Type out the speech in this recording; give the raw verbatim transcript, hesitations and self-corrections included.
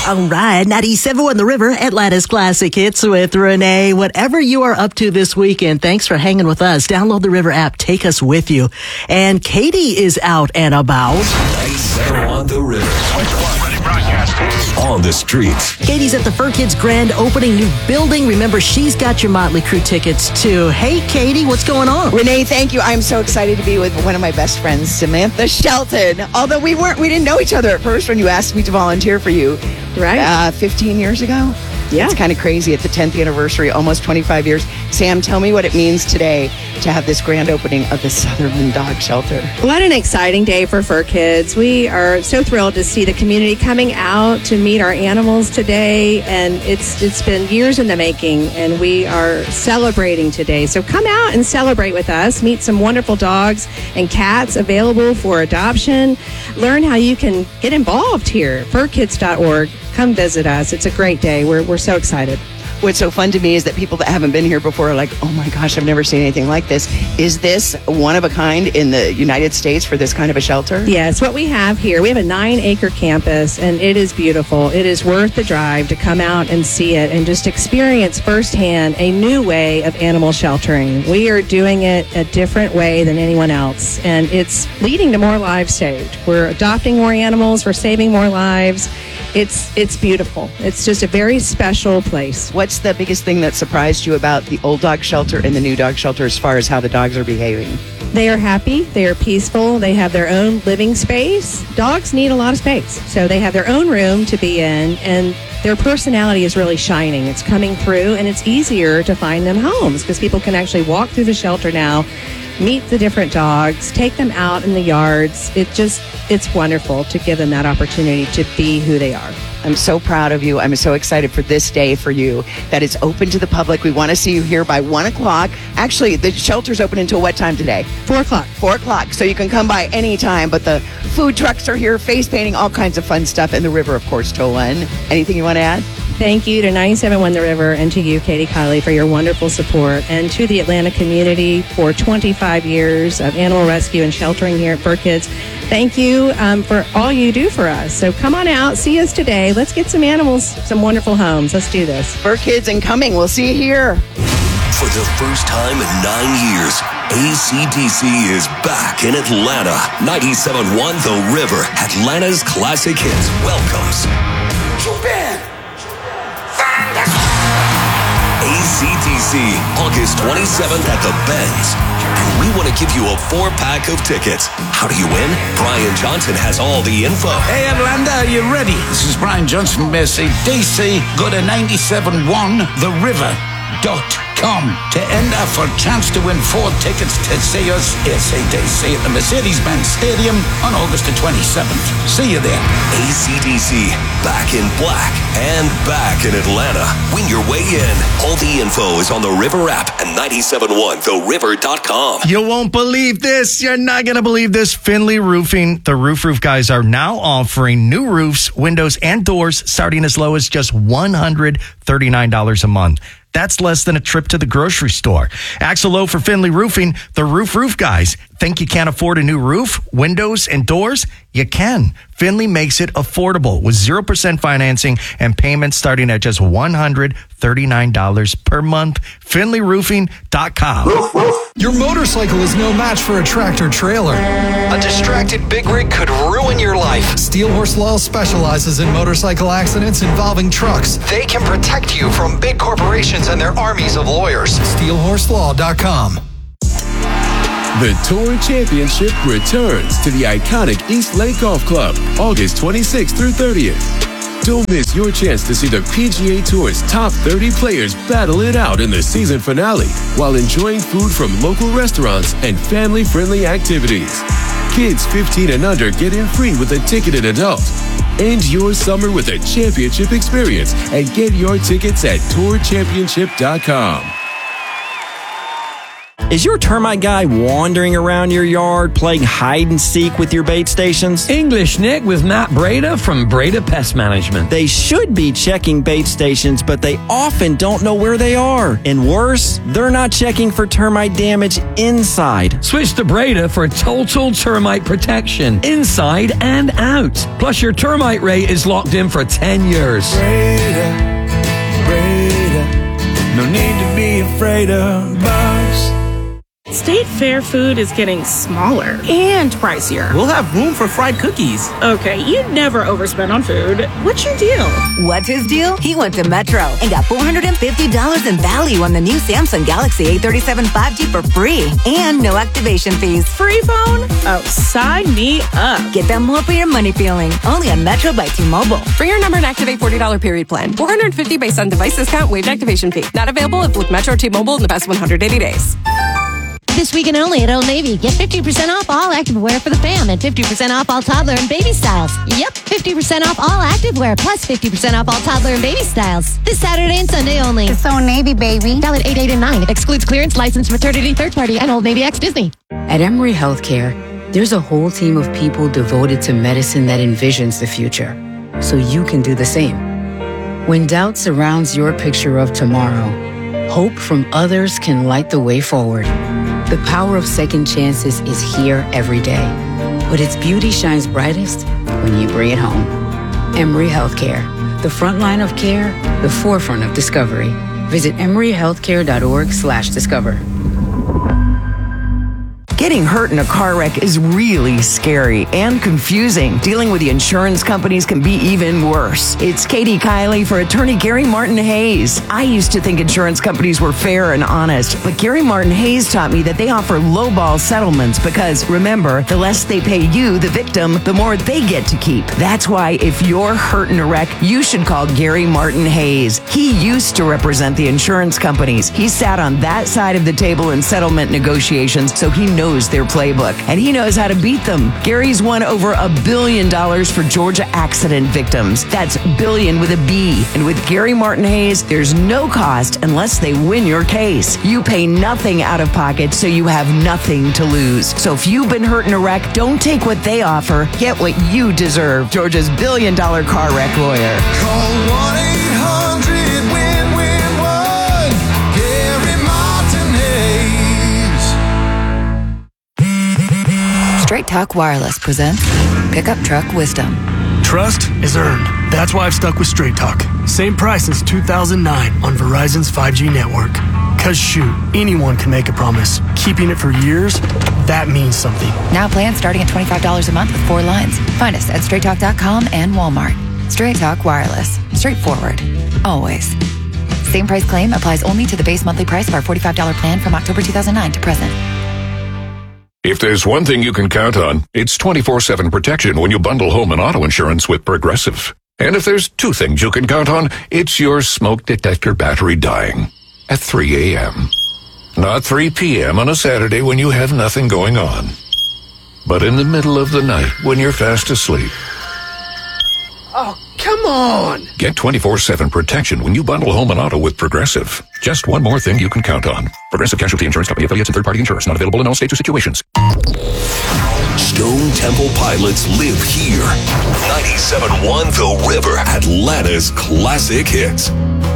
All right, ninety-seven on the River, Atlanta's Classic Hits with Renee. Whatever you are up to this weekend, thanks for hanging with us. Download the River app. Take us with you. And Katie is out and about. ninety-seven on the River. On the streets. Katie's at the Fur Kids grand opening new building. Remember, she's got your Motley Crue tickets too. Hey, Katie, what's going on? Renee, thank you. I'm so excited to be with one of my best friends, Samantha Shelton. Although we weren't, we didn't know each other at first when you asked me to volunteer for you. Right. Uh, fifteen years ago. Yeah. It's kind of crazy at the tenth anniversary, almost twenty-five years. Sam, tell me what it means today to have this grand opening of the Sutherland Dog Shelter. What an exciting day for Fur Kids. We are so thrilled to see the community coming out to meet our animals today. And it's it's been years in the making, and we are celebrating today. So come out and celebrate with us. Meet some wonderful dogs and cats available for adoption. Learn how you can get involved here. fur kids dot org. Come visit us. It's a great day. We're we're so excited. What's so fun to me is that people that haven't been here before are like, oh my gosh, I've never seen anything like this. Is this one of a kind in the United States for this kind of a shelter? Yes, what we have here, we have a nine acre campus, and it is beautiful. It is worth the drive to come out and see it and just experience firsthand a new way of animal sheltering. We are doing it a different way than anyone else, and it's leading to more lives saved. We're adopting more animals, we're saving more lives. It's it's beautiful. It's just a very special place. What's the biggest thing that surprised you about the old dog shelter and the new dog shelter as far as how the dogs are behaving? They are happy. They are peaceful. They have their own living space. Dogs need a lot of space. So they have their own room to be in, and their personality is really shining. It's coming through, and it's easier to find them homes because people can actually walk through the shelter now, meet the different dogs, take them out in the yards. It just, it's wonderful to give them that opportunity to be who they are. I'm so proud of you. I'm so excited for this day for you, that it's open to the public. We want to see you here by one o'clock. Actually, the shelter's open until what time today? Four o'clock. Four o'clock. So you can come by any time, but the food trucks are here, face painting, all kinds of fun stuff, and the river, of course, to one. Anything you want to add? Thank you to ninety-seven one The River and to you, Katie Kiley, for your wonderful support, and to the Atlanta community for twenty-five years of animal rescue and sheltering here at Fur Kids. Thank you um, for all you do for us. So come on out, see us today. Let's get some animals, some wonderful homes. Let's do this. Fur Kids and coming. We'll see you here. For the first time in nine years, A C D C is back in Atlanta. ninety-seven one The River, Atlanta's Classic Hits, welcomes Japan. A C D C, August twenty-seventh at the Benz. And we want to give you a four-pack of tickets. How do you win? Brian Johnson has all the info. Hey, Atlanta, are you ready? This is Brian Johnson from A C D C. Go to ninety-seven one the river dot com to enter for a chance to win four tickets to see us A C D C at the Mercedes-Benz Stadium on August the twenty-seventh. See you there. A C D C, back in black and back in Atlanta. Win your way in. All the info is on the River app and ninety-seven one the river dot com. You won't believe this. You're not going to believe this. Finley Roofing, the Roof Roof guys, are now offering new roofs, windows, and doors starting as low as just one hundred thirty-nine dollars a month. That's less than a trip to the grocery store. Axel Lowe for Finley Roofing, the Roof Roof guys. Think you can't afford a new roof, windows, and doors? You can. Finley makes it affordable with zero percent financing and payments starting at just one hundred thirty-nine dollars per month. finley roofing dot com. Your motorcycle is no match for a tractor trailer. A distracted big rig could ruin your life. Steel Horse Law specializes in motorcycle accidents involving trucks. They can protect you from big corporations and their armies of lawyers. steel horse law dot com. The Tour Championship returns to the iconic East Lake Golf Club, August twenty-sixth through thirtieth. Don't miss your chance to see the P G A Tour's top thirty players battle it out in the season finale while enjoying food from local restaurants and family-friendly activities. Kids fifteen and under get in free with a ticketed adult. End your summer with a championship experience and get your tickets at tour championship dot com. Is your termite guy wandering around your yard playing hide and seek with your bait stations? English Nick with Matt Breda from Breda Pest Management. They should be checking bait stations, but they often don't know where they are. And worse, they're not checking for termite damage inside. Switch to Breda for total termite protection, inside and out. Plus, your termite rate is locked in for ten years. Breda, Breda, no need to be afraid of bugs. State Fair food is getting smaller and pricier. We'll have room for fried cookies. Okay, you never overspend on food. What's your deal? What's his deal? He went to Metro and got four hundred fifty dollars in value on the new Samsung Galaxy A thirty-seven five G for free and no activation fees. Free phone? Oh, sign me up. Get that more for your money feeling. Only on Metro by T-Mobile. Bring your number and activate forty dollars period plan. four hundred fifty dollars based on device discount, waived activation fee. Not available if with Metro T-Mobile in the past one hundred eighty days. This weekend only at Old Navy. Get fifty percent off all activewear for the fam and fifty percent off all toddler and baby styles. Yep, fifty percent off all activewear plus fifty percent off all toddler and baby styles. This Saturday and Sunday only. It's Old Navy, baby. Valid eight, eight, and nine. Excludes clearance, license, maternity, third party, and Old Navy X Disney. At Emory Healthcare, there's a whole team of people devoted to medicine that envisions the future, so you can do the same. When doubt surrounds your picture of tomorrow, hope from others can light the way forward. The power of second chances is here every day, but its beauty shines brightest when you bring it home. Emory Healthcare, the front line of care, the forefront of discovery. Visit emory healthcare dot org slash discover. Getting hurt in a car wreck is really scary and confusing. Dealing with the insurance companies can be even worse. It's Katie Kiley for attorney Gary Martin Hayes. I used to think insurance companies were fair and honest, but Gary Martin Hayes taught me that they offer lowball settlements because, remember, the less they pay you, the victim, the more they get to keep. That's why if you're hurt in a wreck, you should call Gary Martin Hayes. He used to represent the insurance companies. He sat on that side of the table in settlement negotiations, so he knows their playbook, and he knows how to beat them. Gary's won over a billion dollars for Georgia accident victims. That's billion with a B. And with Gary Martin Hayes, there's no cost unless they win your case. You pay nothing out of pocket, so you have nothing to lose. So if you've been hurt in a wreck, don't take what they offer. Get what you deserve. Georgia's billion dollar car wreck lawyer. Call one eight hundred win win one. Gary Martin Hayes. Straight Talk Wireless presents Pickup Truck Wisdom. Trust is earned. That's why I've stuck with Straight Talk. Same price since two thousand nine on Verizon's five G network. Cause shoot, anyone can make a promise. Keeping it for years, that means something. Now plans starting at twenty-five dollars a month with four lines. Find us at straight talk dot com and Walmart. Straight Talk Wireless. Straightforward. Always. Same price claim applies only to the base monthly price of our forty-five dollars plan from October two thousand nine to present. If there's one thing you can count on, it's twenty-four seven protection when you bundle home and auto insurance with Progressive. And if there's two things you can count on, it's your smoke detector battery dying at three a.m. Not three p.m. on a Saturday when you have nothing going on, but in the middle of the night when you're fast asleep. Oh, come on! Get twenty-four seven protection when you bundle home and auto with Progressive. Just one more thing you can count on. Progressive Casualty Insurance Company affiliates and third-party insurers. Not available in all states or situations. Stone Temple Pilots live here. ninety-seven point one The River, Atlanta's classic hits.